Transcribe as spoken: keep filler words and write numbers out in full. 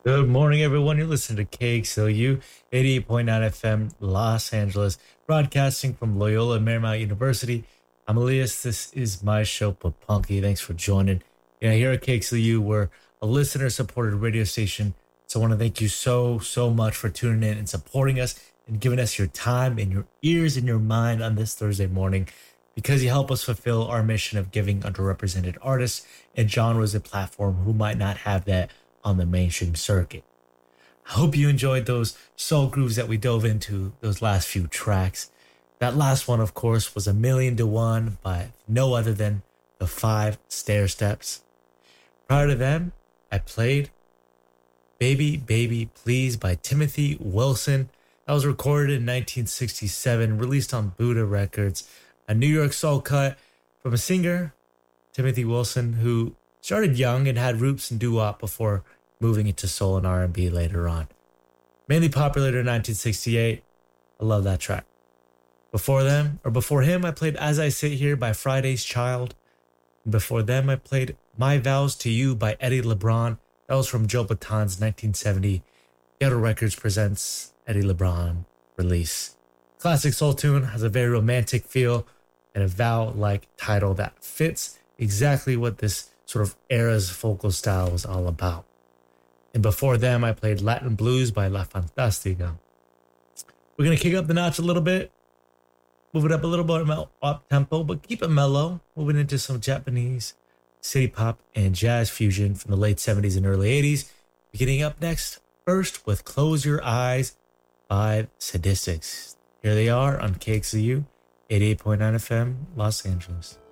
Good morning, everyone. You're listening to K X L U eighty-eight point nine F M, Los Angeles, broadcasting from Loyola Marymount University. I'm Elias. This is my show, Papunky. Thanks for joining. Yeah, here at K X L U, we're a listener-supported radio station. So I want to thank you so, so much for tuning in and supporting us and giving us your time and your ears and your mind on this Thursday morning, because you help us fulfill our mission of giving underrepresented artists and genres a platform who might not have that on the mainstream circuit. I hope you enjoyed those soul grooves that we dove into, those last few tracks. That last one, of course, was A Million to One by no other than the Five Stair Steps. Prior to them, I played Baby, Baby, Please by Timothy Wilson. That was recorded in nineteen sixty-seven, released on Buddha Records, a New York soul cut from a singer, Timothy Wilson, who started young and had roots in doo-wop before moving into soul and R and B later on. Mainly popular in nineteen sixty-eight. I love that track. Before them, or before him, I played As I Sit Here by Friday's Child. And before them, I played My Vows to You by Eddie LeBron. That was from Joe Batan's nineteen seventy Ghetto Records Presents Eddie LeBron release. Classic soul tune, has a very romantic feel and a vow-like title that fits exactly what this sort of era's vocal style was all about. And before them, I played Latin Blues by La Fantastica. We're going to kick up the notch a little bit, move it up a little bit up tempo, but keep it mellow, moving into some Japanese city pop and jazz fusion from the late seventies and early eighties. Beginning up next, first with Close Your Eyes by Sadistics. Here they are on K X L U eighty-eight point nine F M, Los Angeles.